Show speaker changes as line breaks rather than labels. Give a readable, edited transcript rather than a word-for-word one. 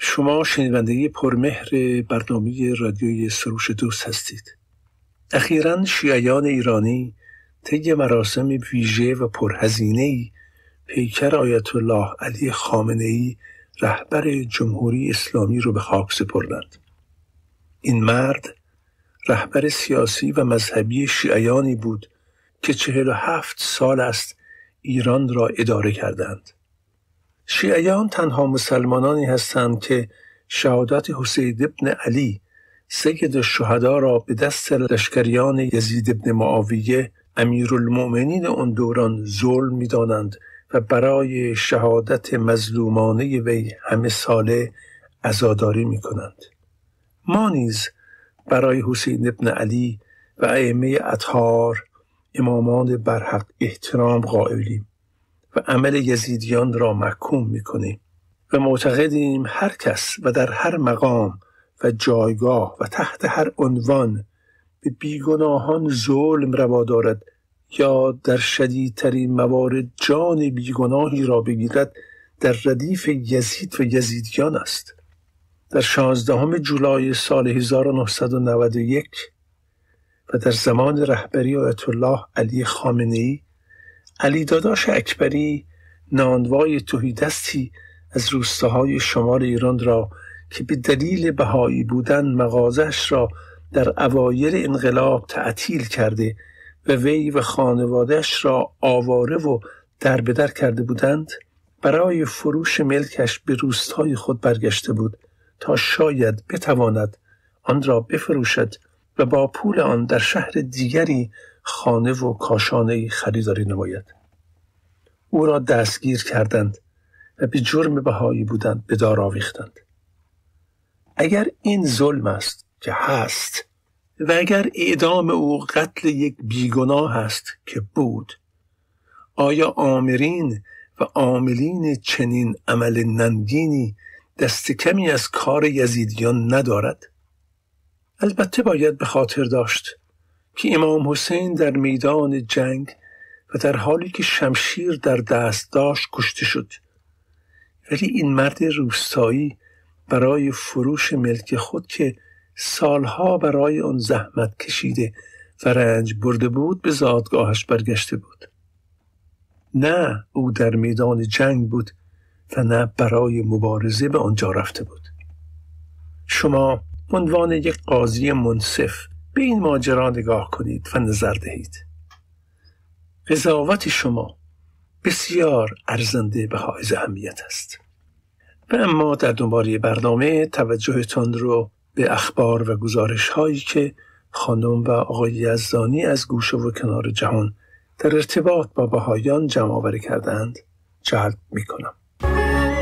شما شنونده پرمهر برنامه رادیوی سروش دوست هستید. اخیراً شیعیان ایرانی طی مراسم ویژه و پرهزینه‌ای پیکر آیت الله علی خامنه‌ای رهبر جمهوری اسلامی رو به خاک سپردند. این مرد رهبر سیاسی و مذهبی شیعیانی بود که 47 سال است ایران را اداره کردند. شیعیان تنها مسلمانانی هستند که شهادت حسین ابن علی سید الشهدا را به دست لشکریان یزید ابن معاویه امیرالمؤمنین آن دوران ظلم می‌دانند و برای شهادت مظلومانه وی همه ساله عزاداری می‌کنند. ما نیز برای حسین ابن علی و ائمه اطهار امامان برحق احترام قائلیم و عمل یزیدیان را محکوم می‌کنیم و معتقدیم هر کس و در هر مقام و جایگاه و تحت هر عنوان به بیگناهان ظلم روا دارد یا در شدیدترین موارد جان بیگناهی را بگیرد، در ردیف یزید و یزیدیان است. در 16 جولای سال 1991 و در زمان رهبری آیت الله علی خامنه‌ای، علی داداش اکبری نانوای تهیدستی از روستاهای شمال ایران را که به دلیل بهایی بودن مغازش را در اوایل انقلاب تعطیل کرده و وی و خانواده‌اش را آواره و دربدر کرده بودند، برای فروش ملکش به روستای خود برگشته بود تا شاید بتواند آن را بفروشد و با پول آن در شهر دیگری خانه و کاشانه‌ای خریداری نماید. او را دستگیر کردند و به جرم بهایی بودن به دار آویختند. اگر این ظلم است که هست و اگر اعدام او قتل یک بیگناه است که بود، آیا آمرین و عاملین چنین عمل ننگینی دست کمی از کار یزیدیان ندارد؟ البته باید به خاطر داشت که امام حسین در میدان جنگ و در حالی که شمشیر در دست داشت کشته شد، ولی این مرد روستایی برای فروش ملک خود که سالها برای آن زحمت کشیده و رنج برده بود به زادگاهش برگشته بود. نه او در میدان جنگ بود و نه برای مبارزه به آنجا رفته بود. شما عنوان یک قاضی منصف به این ماجرا نگاه کنید و نظر دهید. قضاوت شما بسیار ارزنده به حائز اهمیت است. و اما در دنباله برنامه توجهتان رو به اخبار و گزارش هایی که خانم و آقای یزدانی از گوشه و کنار جهان در ارتباط با بهایان جمع آوری کردند جلب می کنم.